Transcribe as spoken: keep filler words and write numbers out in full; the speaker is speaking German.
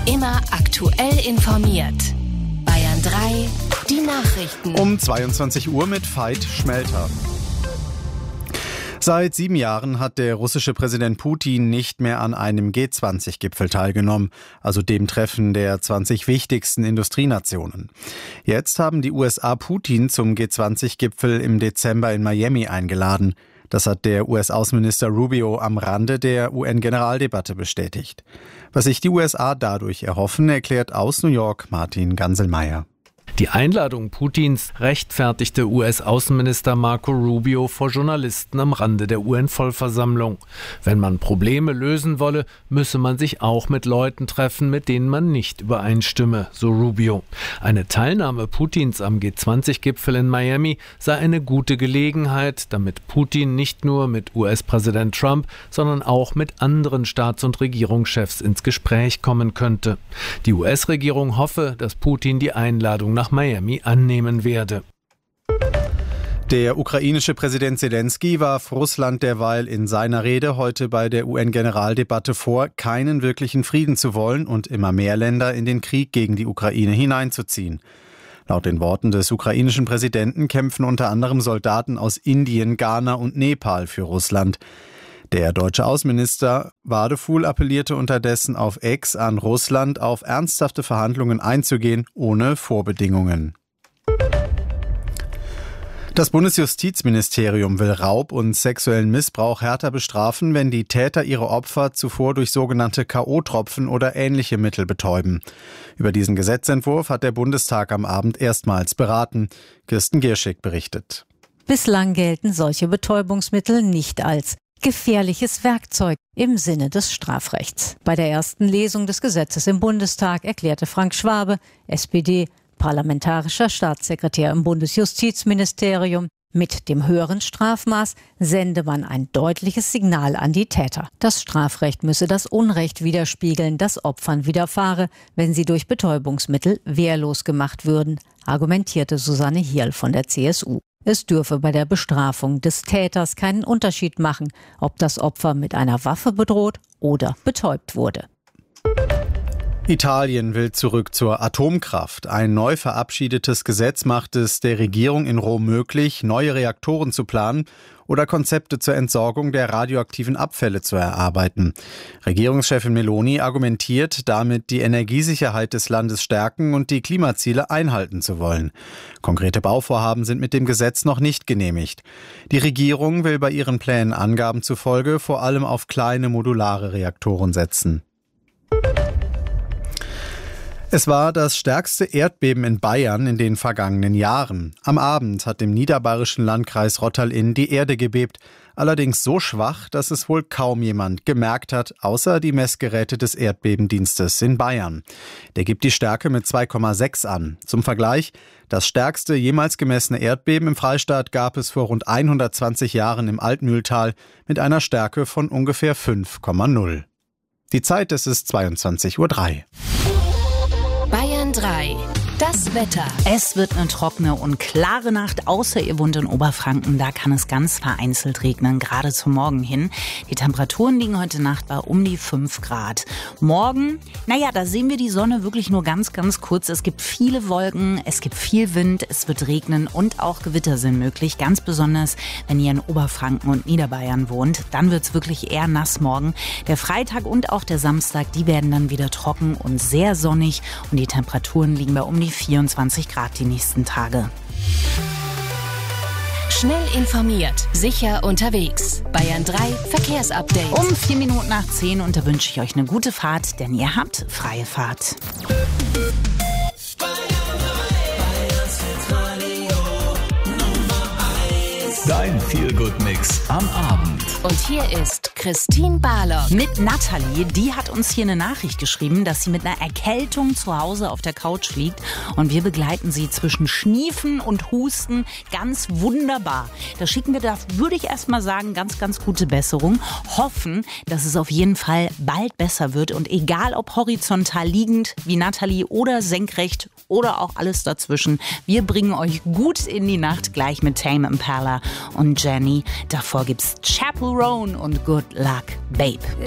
Immer aktuell informiert. Bayern drei, die Nachrichten. Um zweiundzwanzig Uhr mit Veit Schmelter. Seit sieben Jahren hat der russische Präsident Putin nicht mehr an einem G zwanzig Gipfel teilgenommen, also dem Treffen der zwanzig wichtigsten Industrienationen. Jetzt haben die U S A Putin zum G zwanzig Gipfel im Dezember in Miami eingeladen. Das hat der U S-Außenminister Rubio am Rande der U N-Generaldebatte bestätigt. Was sich die U S A dadurch erhoffen, erklärt aus New York Martin Ganselmeier. Die Einladung Putins rechtfertigte U S-Außenminister Marco Rubio vor Journalisten am Rande der U N-Vollversammlung. Wenn man Probleme lösen wolle, müsse man sich auch mit Leuten treffen, mit denen man nicht übereinstimme, so Rubio. Eine Teilnahme Putins am G zwanzig Gipfel in Miami sei eine gute Gelegenheit, damit Putin nicht nur mit U S-Präsident Trump, sondern auch mit anderen Staats- und Regierungschefs ins Gespräch kommen könnte. Die U S-Regierung hoffe, dass Putin die Einladung nach Miami annehmen werde. Der ukrainische Präsident Selenskyj warf Russland derweil in seiner Rede heute bei der U N-Generaldebatte vor, keinen wirklichen Frieden zu wollen und immer mehr Länder in den Krieg gegen die Ukraine hineinzuziehen. Laut den Worten des ukrainischen Präsidenten kämpfen unter anderem Soldaten aus Indien, Ghana und Nepal für Russland. Der deutsche Außenminister Wadefuhl appellierte unterdessen auf X an Russland, auf ernsthafte Verhandlungen einzugehen, ohne Vorbedingungen. Das Bundesjustizministerium will Raub und sexuellen Missbrauch härter bestrafen, wenn die Täter ihre Opfer zuvor durch sogenannte K O-Tropfen oder ähnliche Mittel betäuben. Über diesen Gesetzentwurf hat der Bundestag am Abend erstmals beraten. Kirsten Gierschig berichtet. Bislang gelten solche Betäubungsmittel nicht als gefährliches Werkzeug im Sinne des Strafrechts. Bei der ersten Lesung des Gesetzes im Bundestag erklärte Frank Schwabe, S P D, parlamentarischer Staatssekretär im Bundesjustizministerium, mit dem höheren Strafmaß sende man ein deutliches Signal an die Täter. Das Strafrecht müsse das Unrecht widerspiegeln, das Opfern widerfahre, wenn sie durch Betäubungsmittel wehrlos gemacht würden, argumentierte Susanne Hierl von der C S U. Es dürfe bei der Bestrafung des Täters keinen Unterschied machen, ob das Opfer mit einer Waffe bedroht oder betäubt wurde. Italien will zurück zur Atomkraft. Ein neu verabschiedetes Gesetz macht es der Regierung in Rom möglich, neue Reaktoren zu planen oder Konzepte zur Entsorgung der radioaktiven Abfälle zu erarbeiten. Regierungschefin Meloni argumentiert, damit die Energiesicherheit des Landes stärken und die Klimaziele einhalten zu wollen. Konkrete Bauvorhaben sind mit dem Gesetz noch nicht genehmigt. Die Regierung will bei ihren Plänen Angaben zufolge vor allem auf kleine modulare Reaktoren setzen. Es war das stärkste Erdbeben in Bayern in den vergangenen Jahren. Am Abend hat im niederbayerischen Landkreis Rottal-Inn die Erde gebebt, allerdings so schwach, dass es wohl kaum jemand gemerkt hat, außer die Messgeräte des Erdbebendienstes in Bayern. Der gibt die Stärke mit zwei Komma sechs an. Zum Vergleich, das stärkste jemals gemessene Erdbeben im Freistaat gab es vor rund hundertzwanzig Jahren im Altmühltal mit einer Stärke von ungefähr fünf Komma null. Die Zeit, es ist zweiundzwanzig Uhr drei. Bayern drei. Das Wetter. Es wird eine trockene und klare Nacht, außer ihr wohnt in Oberfranken. Da kann es ganz vereinzelt regnen, gerade zum Morgen hin. Die Temperaturen liegen heute Nacht bei um die fünf Grad. Morgen, naja, da sehen wir die Sonne wirklich nur ganz, ganz kurz. Es gibt viele Wolken, es gibt viel Wind, es wird regnen und auch Gewitter sind möglich. Ganz besonders, wenn ihr in Oberfranken und Niederbayern wohnt. Dann wird es wirklich eher nass morgen. Der Freitag und auch der Samstag, die werden dann wieder trocken und sehr sonnig. Und die Temperaturen liegen bei um die vierundzwanzig Grad die nächsten Tage. Schnell informiert, sicher unterwegs. Bayern drei Verkehrsupdate. Um vier Minuten nach zehn und da wünsche ich euch eine gute Fahrt, denn ihr habt freie Fahrt. Dein Feel-Good-Mix am Abend. Und hier ist Christine Barlock. Mit Nathalie, die hat uns hier eine Nachricht geschrieben, dass sie mit einer Erkältung zu Hause auf der Couch liegt. Und wir begleiten sie zwischen Schniefen und Husten ganz wunderbar. Da schicken wir, da würde ich erst mal sagen, ganz, ganz gute Besserung. Hoffen, dass es auf jeden Fall bald besser wird. Und egal ob horizontal liegend wie Nathalie oder senkrecht oder auch alles dazwischen, wir bringen euch gut in die Nacht gleich mit Tame Impala und Jenny. Davor gibt's Chapel Roan und Good Luck, Babe.